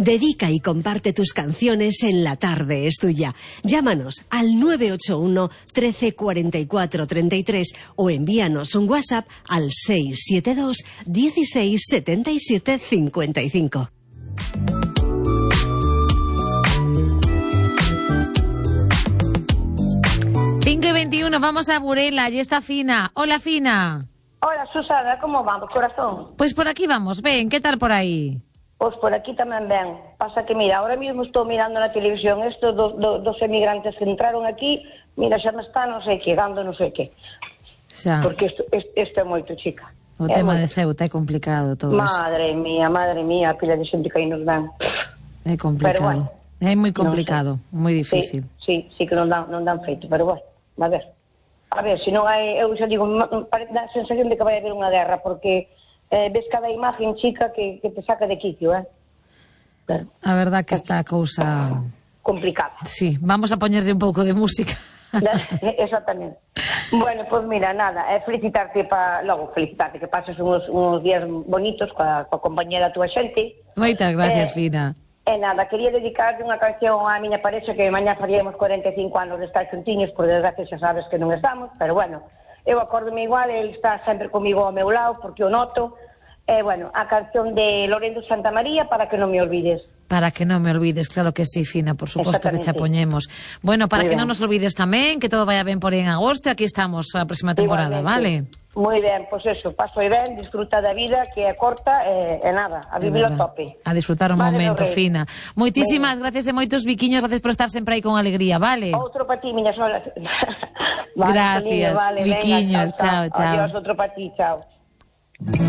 Dedica y comparte tus canciones en La Tarde es Tuya. Llámanos al 981 13 44 33 o envíanos un WhatsApp al 672 16 77 55. Cinco y 21, vamos a Burela, allí está Fina. Hola, Fina. Hola, Susana, como vamos, corazón? Pues por aquí vamos, ven, ¿qué tal por aí? Pois por aquí tamén ben. Pasa que, mira, ahora mismo estou mirando na televisión estos dos emigrantes que entraron aquí, mira, xa me está non sei que, dando non sei que. Xa. Porque isto é moito, chica. O tema de Ceuta é complicado todo eso. Madre mía, a pila de xente que aí nos dan. É complicado. Pero bueno, é moi complicado, moi difícil. Sí, que non dan feito, pero bueno, a ver, se non hai, eu xa digo, dá a sensación de que vai haber unha guerra, porque ves cada imagen, chica, que te saca de quicio, A verdad que está a cousa complicada. Sí, vamos a poñerlle un pouco de música. Exactamente. Bueno, pues mira, nada, felicitarte que pases uns días bonitos coa compañía da túa xente. Moitas gracias, Fina. E nada, quería dedicarte unha canción á miña parexa, que mañá faríamos 45 anos de estar xuntiños, por desgracia xa sabes que non estamos, pero bueno, eu acórdome igual, ele está sempre comigo ao meu lado, porque o noto. Bueno, a canción de Lorenzo Santamaría, Para que non me olvides. Para que non me olvides, claro que sí, Fina, por suposto que te apoñemos. Bueno, para que non nos olvides tamén, que todo vaya ben por aí en agosto, e aquí estamos a próxima temporada, vale? Moi ben, pois eso, paso e ben, disfruta da vida, que é corta, e nada, a vivir a tope. A disfrutar o momento, Fina. Moitísimas gracias e moitos biquiños, gracias por estar sempre aí con alegría, vale? Outro pa ti, miña sola. Gracias, biquiños, chao, chao. Adiós, outro pa ti, chao.